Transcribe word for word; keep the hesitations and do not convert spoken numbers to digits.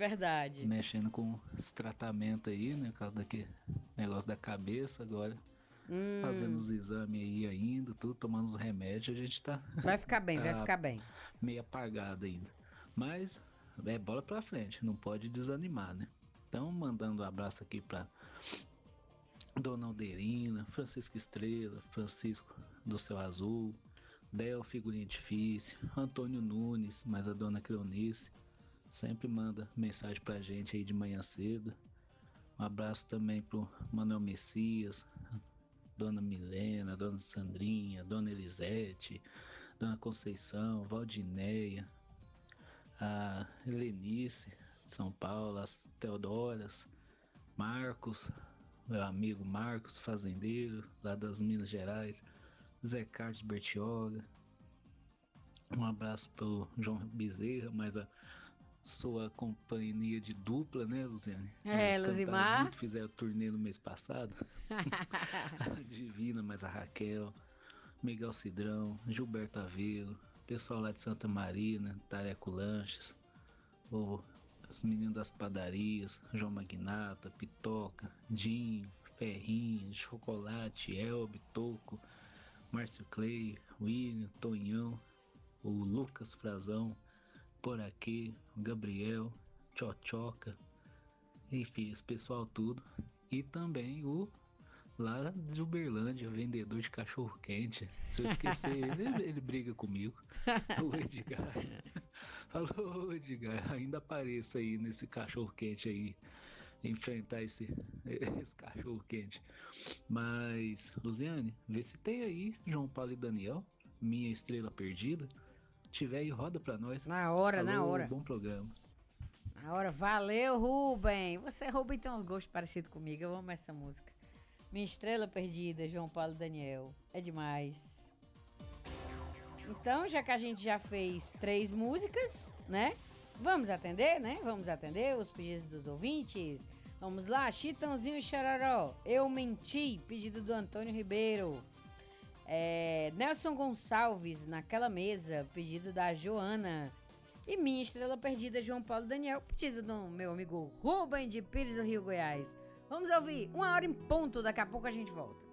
verdade. Mexendo com esse tratamento aí, né? Por causa daquele negócio da cabeça agora. Hum, Fazendo os exames aí ainda, tudo, tomando os remédios, a gente tá, vai ficar bem, vai tá ficar bem. meio apagado ainda. Mas é bola pra frente, não pode desanimar, né? Então, mandando um abraço aqui pra Dona Alderina, Francisco Estrela, Francisco do Céu Azul, Del Figurinha Difícil, Antônio Nunes, mas a Dona Cleonice sempre manda mensagem pra gente aí de manhã cedo. Um abraço também pro Manuel Messias, Dona Milena, Dona Sandrinha, Dona Elisete, Dona Conceição, Valdineia, a Helenice de São Paulo, as Teodoras, Marcos, meu amigo Marcos, fazendeiro, lá das Minas Gerais, Zé Carlos Bertioga. Um abraço pro João Bezerra, mas a sua companhia de dupla, né, Luziane? É, Cantaram Luzimar. muito, fizeram turnê no mês passado. A Divina, mas a Raquel, Miguel Cidrão, Gilberto Aveiro, pessoal lá de Santa Marina, Tareco Lanches, o, os meninos das padarias, João Magnata, Pitoca, Dinho, Ferrinho, Chocolate, Elbe, Toco, Márcio Clay, William, Tonhão, o Lucas Frazão, Por Aqui, o Gabriel, Tchotchoca, enfim, esse pessoal tudo. E também o lá de Uberlândia, vendedor de cachorro quente. Se eu esquecer ele, ele, ele briga comigo. O Edgar. Falou, Edgar, ainda apareça aí nesse cachorro quente aí. Enfrentar esse, esse cachorro quente. Mas, Luziane, vê se tem aí João Paulo e Daniel, Minha Estrela Perdida. Tiver aí, roda pra nós. Na hora, Falou, na hora. Bom programa. Na hora, valeu, Rubem. Você, Rubem, tem uns gostos parecidos comigo. Eu amo essa música. Minha Estrela Perdida, João Paulo e Daniel. É demais. Então, já que a gente já fez três músicas, né? Vamos atender, né? Vamos atender os pedidos dos ouvintes. Vamos lá, Chitãozinho e Chororó. Eu Menti, pedido do Antônio Ribeiro. É, Nelson Gonçalves, Naquela Mesa, pedido da Joana. E Minha Estrela Perdida, João Paulo e Daniel, pedido do meu amigo Rubem de Pires do Rio, Goiás. Vamos ouvir uma hora em ponto, daqui a pouco a gente volta.